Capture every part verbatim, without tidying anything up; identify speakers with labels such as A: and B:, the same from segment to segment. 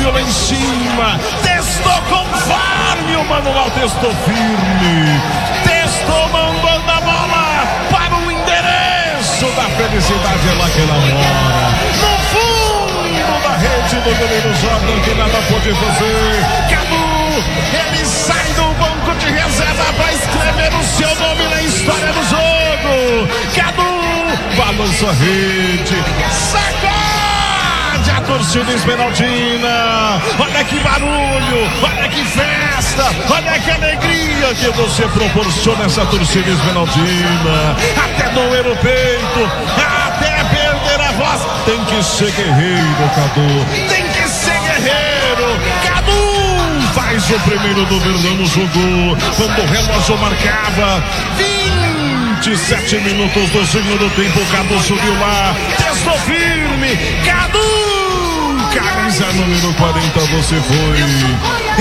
A: Sobe lá em cima. Testou conforme o manual, testou firme. Testou, mandou na bola para o endereço da felicidade, é lá que ela mora. No fundo da rede do goleiro Jordan, que nada pode fazer. Cadu, ele sai do banco de reserva para escrever o seu nome na história do jogo. Cadu, balança a rede, sacode a torcida esmeraldina. Olha que barulho, olha que festa, olha que alegria que você proporciona essa torcida esmeraldina. Até doer o peito, até perder a voz. Tem que ser guerreiro, Cadu, tem que ser guerreiro. Cadu faz o primeiro do Verdão no jogo, quando o relógio marcava vinte e sete minutos do segundo tempo. Cadu subiu lá, testou firme. Cadu, camisa número quarenta, você foi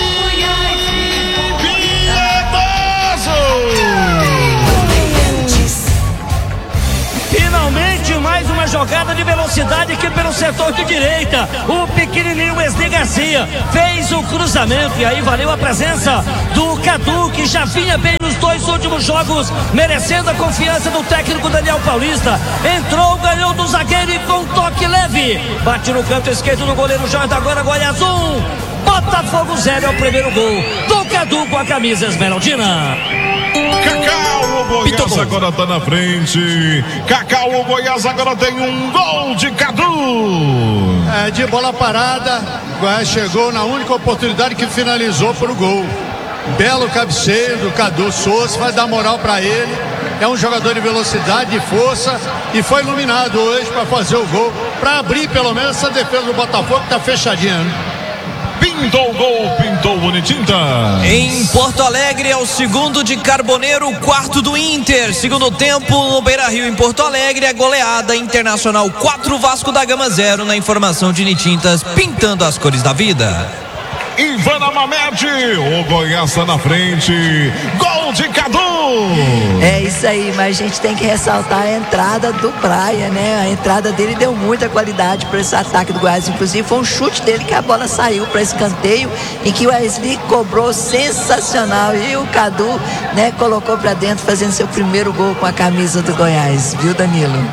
B: finalmente mais uma jogada de velocidade aqui pelo setor de direita. O pequenininho Wesley Garcia fez o cruzamento e aí valeu a presença do Cadu, que já vinha bem nos dois últimos jogos, merecendo a confiança do técnico Daniel Paulista. Entrou, ganhou do zagueiro e com toque leve bate no canto esquerdo do goleiro Jorge. Agora Goiás um, Botafogo zero. É o primeiro gol do Cadu com a camisa esmeraldina.
A: Cacau, o Goiás agora tá na frente. Cacau, o Goiás agora tem um gol de Cadu.
C: É, de bola parada, o Goiás chegou na única oportunidade que finalizou pro gol. Belo cabeceio do Cadu Souza, vai dar moral para ele. É um jogador de velocidade e força e foi iluminado hoje para fazer o gol, para abrir pelo menos essa defesa do Botafogo que tá fechadinha, né?
A: Pintou o gol, pintou bonitinta.
D: Em Porto Alegre é o segundo de Carboneiro, o quarto do Inter. Segundo tempo no Beira-Rio em Porto Alegre, é goleada Internacional quatro, Vasco da Gama zero. Na informação de Nitintas, pintando as cores da vida.
A: Ivana Mamed, o Goiás está na frente. Gol de Cadu.
E: É isso aí, mas a gente tem que ressaltar a entrada do Praia, né? A entrada dele deu muita qualidade para esse ataque do Goiás. Inclusive foi um chute dele que a bola saiu para escanteio, em que o Wesley cobrou sensacional e o Cadu, né, colocou para dentro, fazendo seu primeiro gol com a camisa do Goiás, viu, Danilo?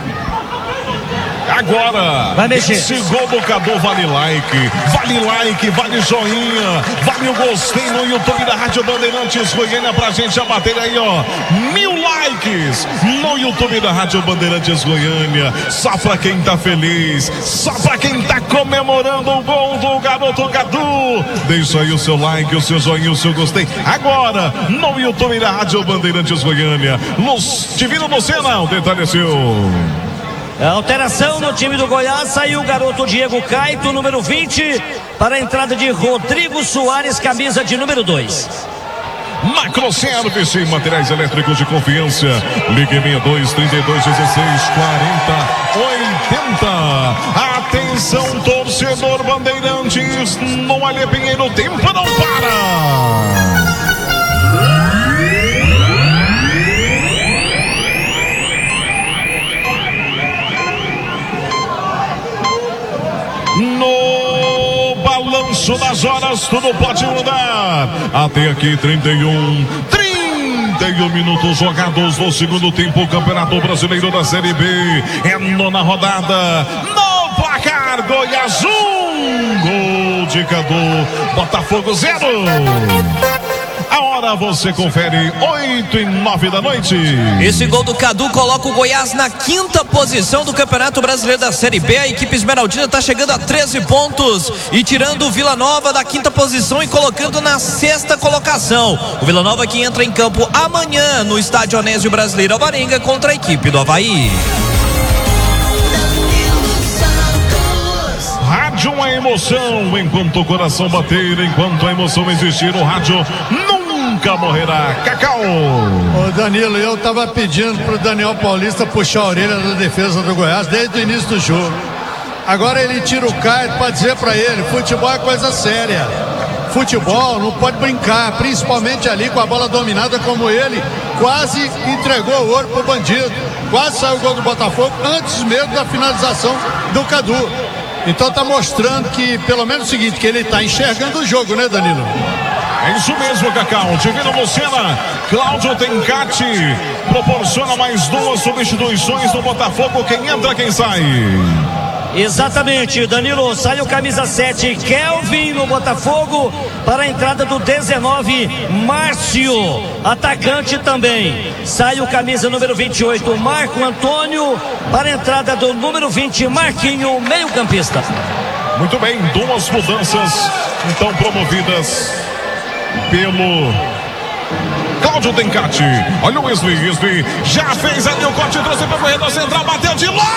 A: Agora,
B: vai mexer.
A: Esse gol do Cadu vale like, vale like, vale joinha, vale o gostei no YouTube da Rádio Bandeirantes Goiânia pra gente já bater aí, ó, mil likes no YouTube da Rádio Bandeirantes Goiânia. Só pra quem tá feliz, só pra quem tá comemorando o gol do garoto Cadu. Deixa aí o seu like, o seu joinha, o seu gostei. Agora, no YouTube da Rádio Bandeirantes Goiânia. Luz Divino Lucena, o detalhe é seu.
B: Alteração no time do Goiás, saiu o garoto Diego Caito, número vinte, para a entrada de Rodrigo Soares, camisa de número dois.
A: Macroservice, materiais elétricos de confiança. Ligue sessenta e dois, trinta e dois, dezesseis, quarenta, oitenta. Atenção, torcedor Bandeirantes, no Alê Pinheiro, o tempo não para. No balanço das horas, tudo pode mudar. Até aqui, trinta e um, trinta e um minutos jogados no segundo tempo. Campeonato Brasileiro da Série B. É a nona rodada. No placar, Goiás um, gol de Cadu. Botafogo zero. A hora você confere, oito e nove da noite.
D: Esse gol do Cadu coloca o Goiás na quinta posição do Campeonato Brasileiro da Série B. A equipe esmeraldina está chegando a treze pontos e tirando o Vila Nova da quinta posição e colocando na sexta colocação. O Vila Nova que entra em campo amanhã no estádio Onésio Brasileiro Alvarenga contra a equipe do Avaí.
A: Rádio é emoção, enquanto o coração bater, enquanto a emoção existir, o rádio nunca morrerá. Cacau.
C: Ô Danilo, eu tava pedindo pro Daniel Paulista puxar a orelha da defesa do Goiás desde o início do jogo. Agora ele tira o Caio para dizer para ele, futebol é coisa séria. Futebol não pode brincar, principalmente ali com a bola dominada como ele, quase entregou o ouro pro bandido. Quase saiu o gol do Botafogo antes mesmo da finalização do Cadu. Então tá mostrando que, pelo menos o seguinte, que ele tá enxergando o jogo, né, Danilo?
A: É isso mesmo, Cacau. Divino Lucena, Cláudio Tencati proporciona mais duas substituições no Botafogo. Quem entra, quem sai?
B: Exatamente, Danilo, sai o camisa sete, Kelvin no Botafogo, para a entrada do dezenove, Márcio, atacante também. Sai o camisa número vinte e oito, Marco Antônio, para a entrada do número vinte, Marquinho, meio campista.
A: Muito bem, duas mudanças então promovidas pelo Cláudio Tencati. Olha o Wesley, Wesley já fez ali o corte, trouxe para o corredor central, bateu de longe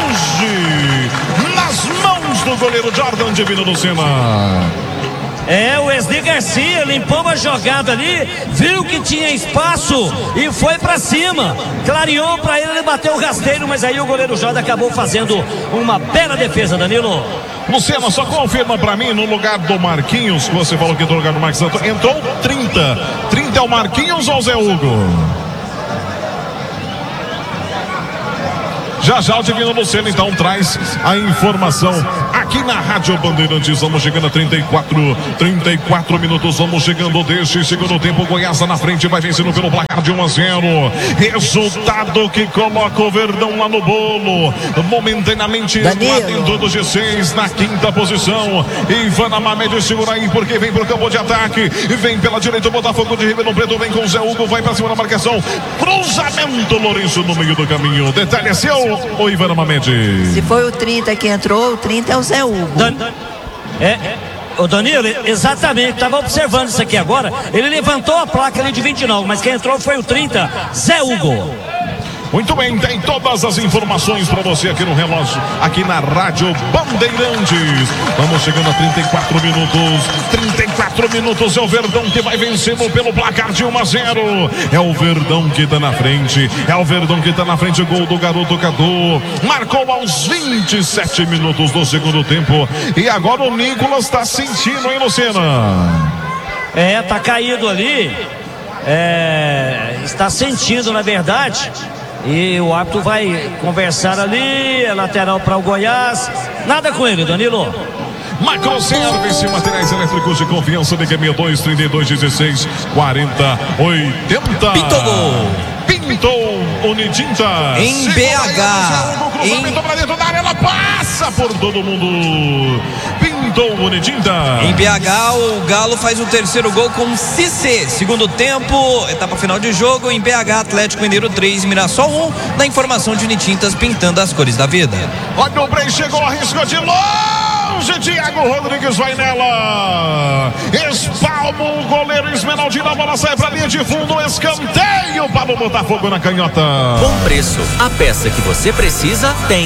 A: nas mãos do goleiro Jordan Divino Lucena.
B: É, o Wesley Garcia limpou uma jogada ali, viu que tinha espaço e foi pra cima. Clareou pra ele, ele bateu o rasteiro, mas aí o goleiro Jordan acabou fazendo uma bela defesa, Danilo.
A: Lucena, só confirma pra mim, no lugar do Marquinhos, que você falou que entrou no lugar do Marcos Antônio, entrou trinta. trinta é o Marquinhos ou o Zé Hugo? Já já o Divino Lucena então traz a informação aqui na Rádio Bandeirantes. Vamos chegando a trinta e quatro, trinta e quatro minutos. Vamos chegando deste segundo tempo. Goiás na frente, vai vencendo pelo placar de um a zero. Resultado que coloca o Verdão lá no bolo. Momentaneamente
E: Danilo.
A: lá dentro do G seis, na quinta posição. Ivana Mamed segura aí porque vem pro campo de ataque. Vem pela direita o Botafogo de Ribeirão Preto. Vem com o Zé Hugo, vai pra cima da marcação. Cruzamento, Lourenço no meio do caminho. Detalhe é seu, ô Ivana Mamed.
E: Se foi o trinta que entrou, o trinta é o Zé Hugo.
B: Dan... É, é, o Danilo, exatamente, estava observando isso aqui agora. Ele levantou a placa ali de vinte e nove, mas quem entrou foi o trinta, Zé Hugo.
A: Muito bem, tem todas as informações para você aqui no relógio, aqui na Rádio Bandeirantes. Vamos chegando a trinta e quatro minutos. trinta e quatro minutos, é o Verdão que vai vencendo pelo placar de um a zero. É o Verdão que tá na frente. É o Verdão que tá na frente. O gol do garoto Cadu. Marcou aos vinte e sete minutos do segundo tempo. E agora o Nicolas tá sentindo, hein, Lucena?
B: É, tá caído ali. É, está sentindo, na verdade. E o árbitro vai conversar ali, é lateral para o Goiás. Nada com ele, Danilo.
A: Macroservice, materiais elétricos de confiança, liga sessenta e dois, trinta e dois, dezesseis, quarenta, oitenta.
D: Pintou gol.
A: Pintou Unitinta.
D: Em B H.
A: Cruzamento
D: Em...
A: pra dentro da área, ela passa por todo mundo. Pintou Unitinta.
D: Em B H, o Galo faz o terceiro gol com Cissé. Segundo tempo, etapa final de jogo. Em B H, Atlético Mineiro três, Mirassol um. Na informação de Unitintas, pintando as cores da vida.
A: Olha o Brei, chegou, arriscou de longe. Thiago Rodrigues vai nela. Espalma o goleiro Esmeraldino. A bola sai pra linha de fundo. Escanteio para o Botafogo na canhota.
F: Bom preço. A peça que você precisa tem.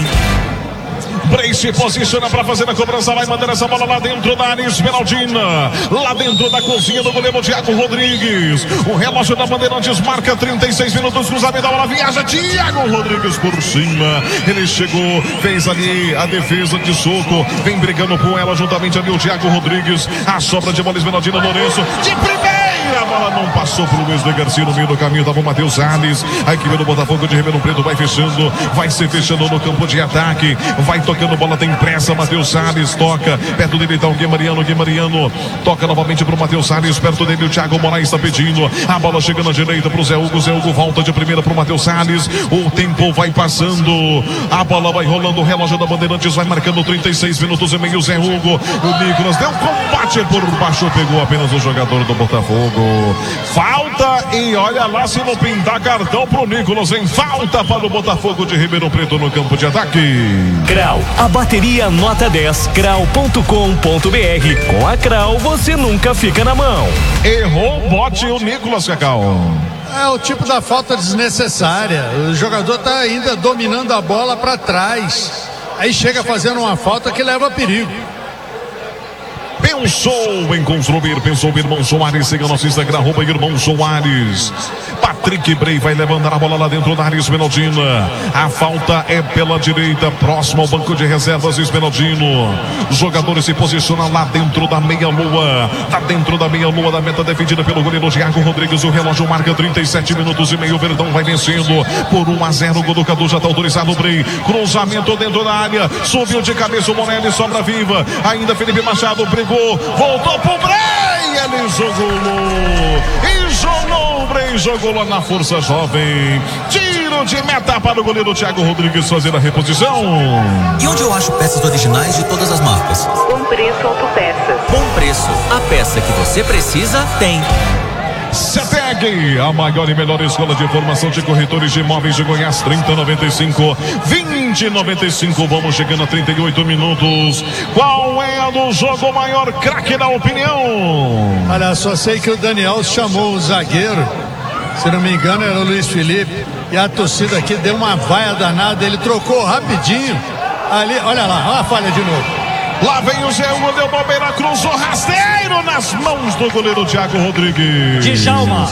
A: Brei se posiciona para fazer a cobrança, vai mandar essa bola lá dentro da área Esmeraldina, lá dentro da cozinha do goleiro Thiago Rodrigues. O relógio da Bandeirantes marca trinta e seis minutos, cruzamento, a bola viaja, Thiago Rodrigues por cima, ele chegou, fez ali a defesa de soco, vem brigando com ela juntamente ali o Thiago Rodrigues, a sobra de bola Esmeraldina, Lourenço, de primeira, a bola não passou pro Wesley Garcia no meio do caminho, tava o Matheus Salles, a equipe do Botafogo de Ribeirão Preto vai fechando, vai se fechando no campo de ataque, vai tocando bola, tem pressa, Matheus Salles toca, perto dele tá o Guimariano, Guimariano toca novamente pro Matheus Salles, perto dele o Thiago Moraes está pedindo, a bola chega na direita pro Zé Hugo, Zé Hugo volta de primeira pro Matheus Salles, o tempo vai passando, a bola vai rolando, o relógio da Bandeirantes vai marcando trinta e seis minutos e meio, Zé Hugo, o Nicolas deu combate por baixo, pegou apenas o jogador do Botafogo, falta e olha lá se não pintar cartão pro Nicolas, em falta para o Botafogo de Ribeirão Preto no campo de ataque.
F: Crau, a bateria nota dez, crau ponto com ponto br. Com a Crau você nunca fica na mão.
A: Errou o bote o Nicolas, Cacau.
C: É o tipo da falta desnecessária. O jogador tá ainda dominando a bola para trás. Aí chega fazendo uma falta que leva a perigo.
A: Pensou em construir, pensou o Irmão Soares, siga nosso Instagram, arroba Irmão Soares. Patrick Bray vai levando a bola lá dentro da área, Esmeraldina. A falta é pela direita, próximo ao banco de reservas, Esmeraldino. Os jogadores se posicionam lá dentro da meia-lua. Lá dentro da meia-lua da meta defendida pelo goleiro Thiago Rodrigues. O relógio marca trinta e sete minutos e meio. O Verdão vai vencendo por um a zero. O gol do Cadu já está autorizado. O Bray, cruzamento dentro da área. Subiu de cabeça o Morelli, sobra viva. Ainda Felipe Machado brigou, voltou pro Bray. Ele jogou. E jogou o Bray, jogou lá na força jovem. Tiro de meta para o goleiro Thiago Rodrigues fazer a reposição.
G: E onde eu acho peças originais de todas as marcas?
H: Bom Preço Autopeças.
G: Bom Preço, a peça que você precisa tem.
A: CETEG, a maior e melhor escola de formação de corretores de imóveis de Goiás, trinta noventa e cinco, vinte noventa e cinco. Vamos chegando a trinta e oito minutos. Qual é a do jogo maior craque da opinião?
C: Olha, só sei que o Daniel chamou o zagueiro, se não me engano era o Luiz Felipe, e a torcida aqui deu uma vaia danada, ele trocou rapidinho ali, olha lá, olha a falha de novo.
A: Lá vem o Zé Hugo, deu bobeira, cruzou rasteiro nas mãos do goleiro Thiago Rodrigues.
B: Djalma.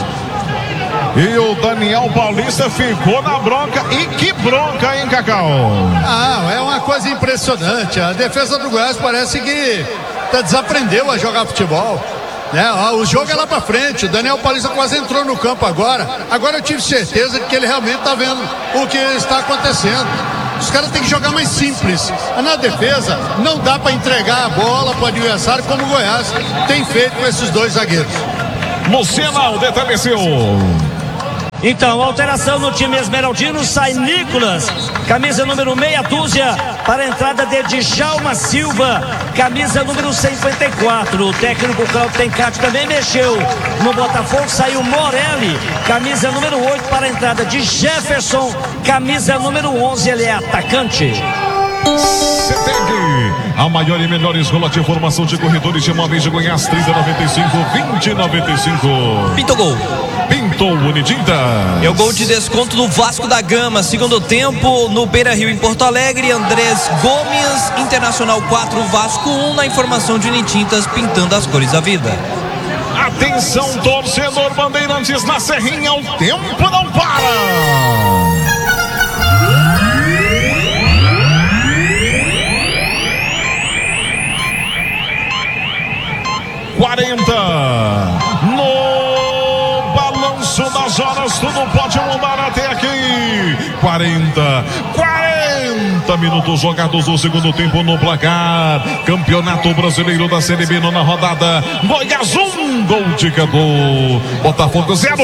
A: E o Daniel Paulista ficou na bronca. E que bronca, hein, Cacau?
C: Ah, é uma coisa impressionante. A defesa do Goiás parece que tá, desaprendeu a jogar futebol. Né? O jogo é lá pra frente. O Daniel Paulista quase entrou no campo agora. Agora eu tive certeza de que ele realmente tá vendo o que está acontecendo. Os caras têm que jogar mais simples. Na defesa, não dá para entregar a bola para o adversário como o Goiás tem feito com esses dois zagueiros.
A: Lucena, o detalhe é seu.
B: Então, alteração no time esmeraldino, sai Nicolas, camisa número meia dúzia, para a entrada de Djalma Silva, camisa número cinquenta e quatro. O técnico Claudio Tencati também mexeu. No Botafogo saiu Morelli, camisa número oito, para a entrada de Jefferson, camisa número onze, ele é atacante.
A: CETEG, a maior e melhor escola de formação de corredores de imóveis de Goiás, trinta noventa e cinco, vinte noventa e cinco.
D: Pintou gol.
A: Pintou Unitinta.
D: É o gol de desconto do Vasco da Gama, segundo tempo no Beira Rio em Porto Alegre. Andrés Gomes, Internacional quatro, Vasco um, na informação de Unitintas, pintando as cores da vida.
A: Atenção, torcedor Bandeirantes na Serrinha, o tempo não para. quarenta no balanço das horas, tudo pode mudar até aqui. quarenta, quarenta minutos jogados do segundo tempo no placar. Campeonato Brasileiro da Série B, nona rodada. Goiás um, gol de Cadu. Botafogo zero.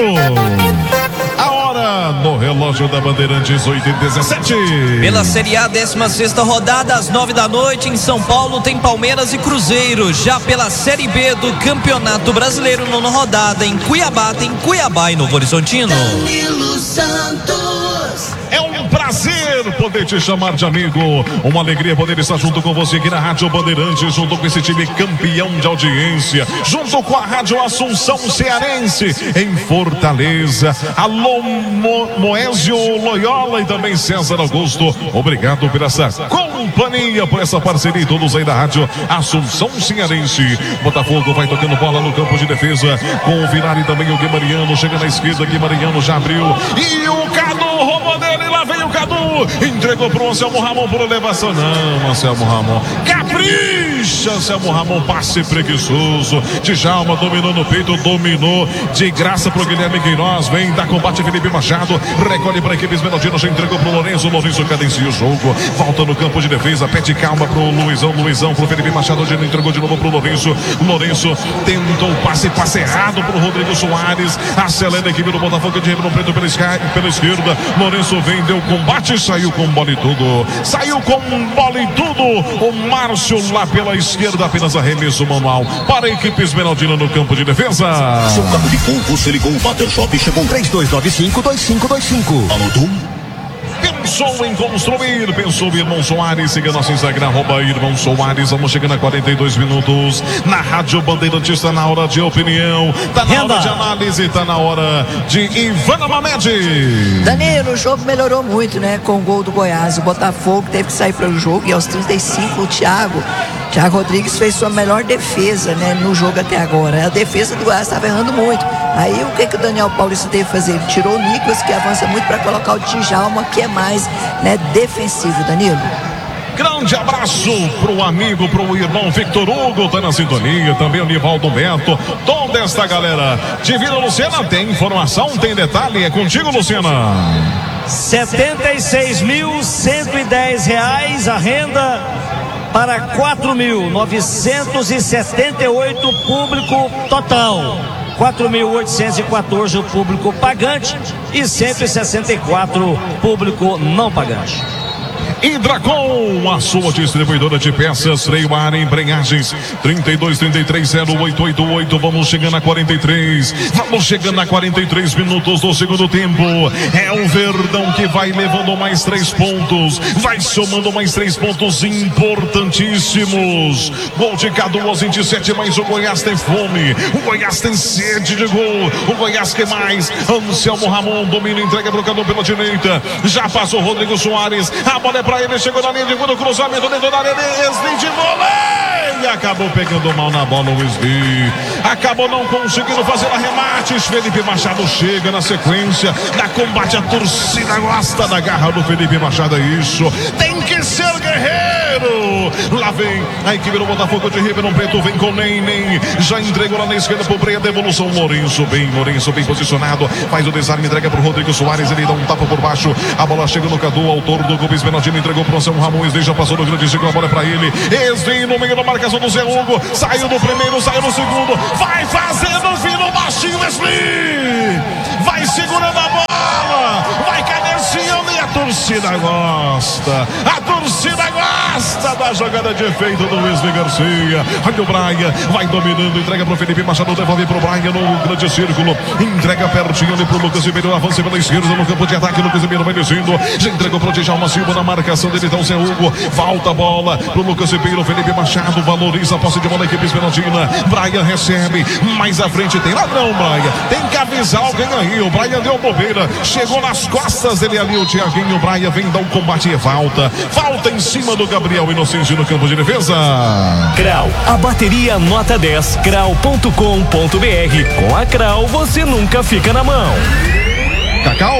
A: A hora no relógio da Bandeirantes, oito e dezessete.
D: Pela Série A, décima sexta rodada, às nove da noite, em São Paulo, tem Palmeiras e Cruzeiro. Já pela Série B do Campeonato Brasileiro, nona rodada, em Cuiabá, tem Cuiabá e Novo Horizontino.
I: Danilo Santos.
A: É um prazer poder te chamar de amigo. Uma alegria poder estar junto com você aqui na Rádio Bandeirantes, junto com esse time campeão de audiência, junto com a Rádio Assunção Cearense em Fortaleza. Alô, Mo Moésio Loyola e também César Augusto. Obrigado por essa companhia, por essa parceria, todos aí da Rádio Assunção Cearense. Botafogo vai tocando bola no campo de defesa com o Vilar e também o Guimariano. Chega na esquerda, Guimariano já abriu. E o Cadu roubou dele, lá vem o Cadu. Entregou pro Anselmo Ramon por elevação. Não, Anselmo Ramon. Capricha, Anselmo Ramon, passe preguiçoso. Djalma dominou no peito, dominou de graça pro Guilherme Queiroz. Vem dar combate Felipe Machado. Recolhe para a equipe esmeraldina, já entregou pro Lourenço. Lourenço cadencia o jogo. Volta no campo de defesa, pede calma pro Luizão. Luizão pro Felipe Machado, já entregou de novo pro Lourenço. Lourenço tentou o passe, passe errado pro Rodrigo Soares. Acelera a equipe do Botafogo de Ribeirão Preto pela, pela esquerda. Lourenço vem, deu combate, saiu com bola e tudo. Saiu com bola e tudo. O Márcio lá pela esquerda, apenas arremesso manual para a equipe esmeraldina no campo de defesa.
J: Seu carro de gol, você ligou o Bater Shop e chegou três dois nove cinco, dois cinco dois cinco. Anotou?
A: Pensou em construir, pensou Irmão Soares, siga nosso Instagram, arroba Irmão Soares. Vamos chegando a quarenta e dois minutos na Rádio Bandeirantes, está na hora de opinião, está na hora de análise, está na hora de Ivana Mamed.
E: Danilo, o jogo melhorou muito, né, com o gol do Goiás. O Botafogo teve que sair para o jogo e aos trinta e cinco o Thiago Thiago Rodrigues fez sua melhor defesa, né, no jogo até agora. A defesa do Goiás estava errando muito. Aí o que, que o Daniel Paulista teve que fazer? Ele tirou o Nicolas, que avança muito, para colocar o Djalma, que é mais, né, defensivo, Danilo.
A: Grande abraço pro amigo, pro irmão Victor Hugo, tá na sintonia, também o Nivaldo Beto, toda esta galera. Divina Luciana, tem informação, tem detalhe, é contigo, Luciana.
B: setenta e seis mil cento e dez reais a renda para quatro mil novecentos e setenta e oito público total. quatro mil oitocentos e quatorze o público pagante e cento e sessenta e quatro público não pagante.
A: Hidracom, a sua distribuidora de peças, freio a ar, embreagens, trinta e dois, trinta e três, zero oito oito oito. Vamos chegando a quarenta e três, vamos chegando a quarenta e três minutos do segundo tempo. É o Verdão que vai levando mais três pontos, vai somando mais três pontos importantíssimos. Gol de Cadu aos vinte e sete, mas o Goiás tem fome, o Goiás tem sede de gol, o Goiás quer mais. Anselmo Ramon, domínio, entrega pro Cadu pela direita, já passou o Rodrigo Soares, a bola é pra ele, chegou na linha de fundo, cruzamento dentro da área, Wesley de voleio, acabou pegando mal na bola o Wesley, acabou não conseguindo fazer arremates. Felipe Machado chega na sequência, dá combate, a torcida gosta da garra do Felipe Machado, é isso, tem que ser guerreiro. Lá vem a equipe do Botafogo de Ribeirão Preto, vem com Nem, Nem, já entregou lá na esquerda pro Breia, devolução, Lourenço bem, Lourenço bem posicionado, faz o desarme, entrega pro Rodrigo Soares, ele dá um tapa por baixo, a bola chega no Cadu, autor do Gomes Benaldino, entregou pro Anselmo Ramon, Esdei já passou no grande ciclo, a bola é pra ele, Esdei no meio da marcação do Zé Hugo, saiu do primeiro, saiu no segundo, vai fazendo o fino baixinho, Wesley, vai segurando a bola, vai cadenciando e a torcida gosta, a torcida gosta da jogada de efeito do Wesley Garcia. Olha o Braia, vai dominando, entrega pro Felipe Machado, devolve pro Braia no grande círculo, entrega pertinho ali pro Lucas Ribeiro, avança pela esquerda no campo de ataque, Lucas Ribeiro vai descendo, já entregou pro Djalma Silva na marcação dele, então Zé Hugo, volta a bola pro Lucas Ribeiro, Felipe Machado valoriza a posse de bola, equipe esmeraldina, Braia recebe, mais à frente tem ladrão, Braia, tem que avisar alguém aí, o Braia deu bobeira, chegou nas costas dele ali, o Thiaguinho, Braia vem dar um combate e volta, volta em cima do Gabriel Inocêncio no campo de defesa.
F: Crau, a bateria nota dez, crau ponto com ponto br. Com a Crau você nunca fica na mão.
A: Cacau.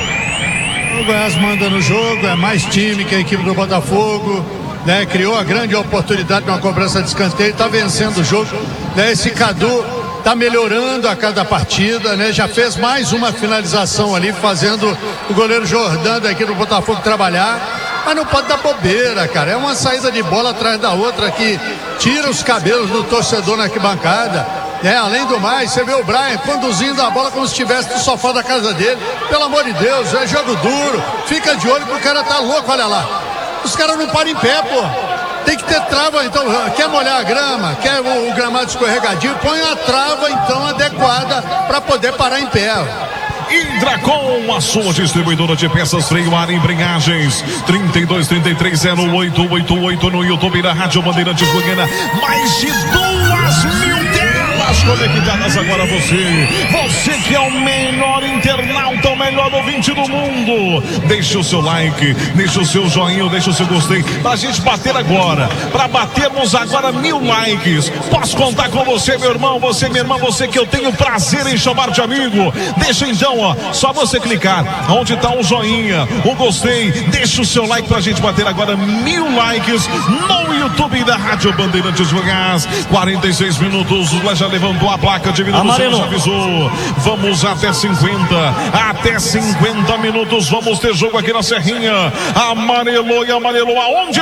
C: O Goiás manda no jogo, é mais time que a equipe do Botafogo, né? Criou a grande oportunidade numa cobrança de escanteio, está vencendo o jogo, né? Esse Cadu está melhorando a cada partida, né? Já fez mais uma finalização ali, fazendo o goleiro Jordão daqui do Botafogo trabalhar, mas não pode dar bobeira, cara, é uma saída de bola atrás da outra que tira os cabelos do torcedor na arquibancada. É, além do mais, você vê o Brian conduzindo a bola como se estivesse no sofá da casa dele. Pelo amor de Deus, é jogo duro. Fica de olho que o cara tá louco, olha lá. Os caras não param em pé, pô. Tem que ter trava, então, quer molhar a grama, quer o, o gramado escorregadio, põe uma trava, então, adequada para poder parar em pé.
A: Hidracom, a sua distribuidora de peças, freio, ar, embreagens, trinta e dois, trinta e três, zero oito oito oito no YouTube da Rádio Bandeirantes Goiânia, mais de duas mil telas conectadas agora você, você que é o melhor internauta, o melhor ouvinte do mundo, deixa o seu like, deixa o seu joinha, deixa o seu gostei, pra gente bater agora, pra batermos agora mil likes, posso contar com você, meu irmão, você, minha irmã, você que eu tenho prazer em chamar de amigo, deixa então, ó, só você clicar onde tá o joinha, o gostei, deixa o seu like pra gente bater agora mil likes no YouTube da Rádio Bandeirantes Goiás. Quarenta e seis minutos, lá já levantou a placa, Divino Luciano já avisou, vamos até cinquenta, até cinquenta minutos, vamos ter jogo aqui na Serrinha. Amarelou e amarelou aonde,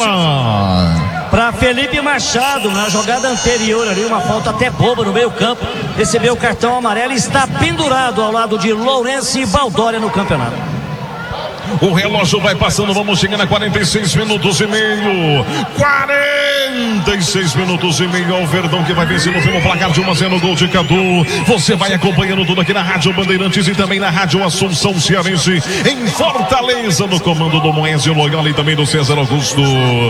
A: Luciana?
B: Para Felipe Machado, na jogada anterior ali, uma falta até boba no meio campo, recebeu o cartão amarelo e está pendurado ao lado de Lourenço e Baldória no campeonato.
A: O relógio vai passando, vamos chegando a quarenta e seis minutos e meio. quarenta e seis minutos e meio. Ao Verdão que vai vencendo pelo placar de um a zero, gol de Cadu. Você vai acompanhando tudo aqui na Rádio Bandeirantes e também na Rádio Assunção Cearense, em Fortaleza, no comando do Moésio Loyola e também do César Augusto.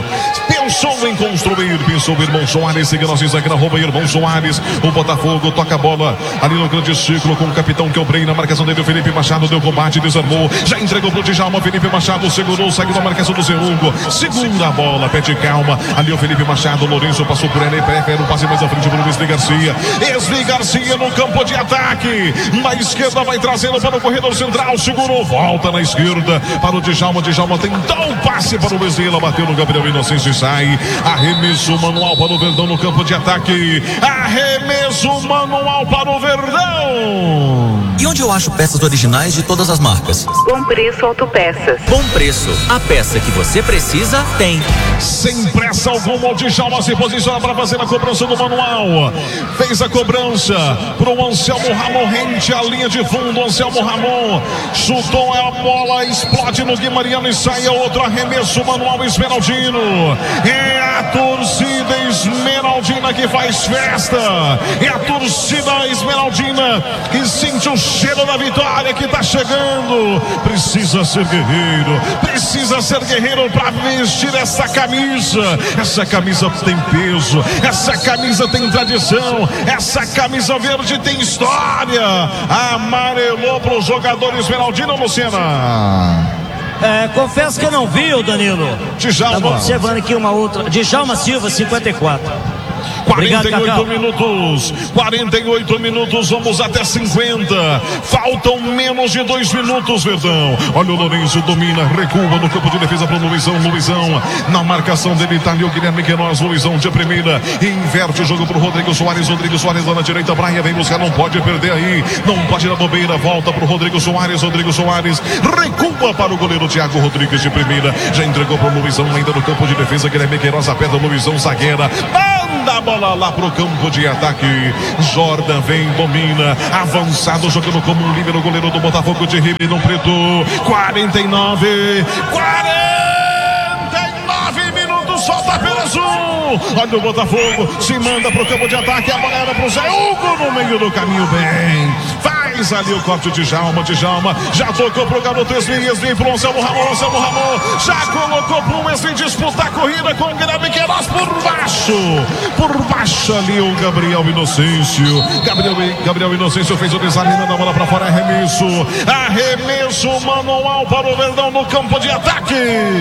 A: Pensou em construir, pensou o irmão Soares, siga nosso Instagram, arroba irmão Soares. O Botafogo toca a bola ali no grande ciclo com o capitão que é o Brei, na marcação dele, o Felipe Machado deu combate, desarmou, já entregou pro Djalma Djalma, Felipe Machado segurou, saiu da marcação do Zé Hugo. Segura a bola, pede calma. Ali o Felipe Machado, Lourenço passou por ele, prefere um passe mais à frente para o Wesley Garcia. Wesley Garcia no campo de ataque. Na esquerda vai trazendo para o corredor central, segurou, volta na esquerda para o Djalma. Djalma tentou um passe para o Wesley, ela bateu no Gabriel Inocêncio e sai. Arremesso manual para o Verdão no campo de ataque. Arremesso manual para o Verdão.
G: E onde eu acho peças originais de todas as marcas?
H: Bom Preço Autopeças.
G: Bom Preço, a peça que você precisa tem.
A: Sem pressa alguma, o Djalma se posiciona para fazer a cobrança do manual. Fez a cobrança para o Anselmo Ramon, rente a linha de fundo. Anselmo Ramon chutou a bola, explode no Guimariano e sai a outro arremesso manual esmeraldino. É a torcida esmeraldina que faz festa. É a torcida esmeraldina que sente o cheiro da vitória que está chegando. Precisa ser guerreiro, precisa ser guerreiro para vestir essa camisa. Essa camisa tem peso, essa camisa tem tradição, essa camisa verde tem história. Amarelou para o jogador esmeraldino, Luciana.
B: É, confesso que eu não vi, o Danilo.
A: Djalma.
B: Estava observando aqui uma outra. Djalma Silva, cinquenta e quatro.
A: quarenta e oito
B: Obrigado,
A: minutos, quarenta e oito minutos, vamos até cinquenta. Faltam menos de dois minutos, Verdão. Olha o Lourenço, domina, recua no campo de defesa para o Luizão. Luizão, na marcação dele está ali o Guilherme Queiroz. Luizão de primeira, inverte o jogo para o Rodrigo Soares. Rodrigo Soares lá na direita, Braia vem buscar, não pode perder aí, não pode dar bobeira, volta para o Rodrigo Soares. Rodrigo Soares recua para o goleiro Thiago Rodrigues de primeira, já entregou para o Luizão ainda no campo de defesa. Guilherme Queiroz aperta o Luizão, zagueira, manda a bola lá pro campo de ataque. Jordan vem, domina, avançado, jogando como um líbero, goleiro do Botafogo de Ribeirão Preto. quarenta e nove, quarenta e nove minutos, solta pela azul. Olha o Botafogo, se manda pro campo de ataque, a bola era pro Zé Hugo no meio do caminho, bem. Faz ali o corte de Djalma, Djalma já tocou pro garoto Wesley, Wesley pro Anselmo Ramon, Anselmo Ramon já colocou pro Wesley disputar a corrida com o Guilherme Queiroz por baixo, por baixo ali o Gabriel Inocêncio, Gabriel, Gabriel Inocêncio fez o desarme, manda a bola pra fora, arremesso, arremesso manual para o Verdão no campo de ataque.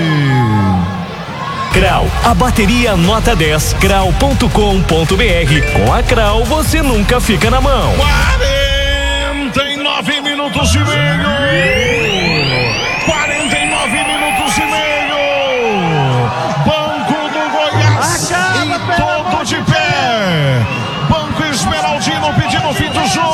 F: Crau, a bateria nota dez, crau ponto com ponto br. Com a Crau você nunca fica na mão.
A: quarenta e nove minutos e meio. quarenta e nove minutos e meio. Banco do Goiás e todo de pé. Banco Esmeraldino pedindo o fim do jogo.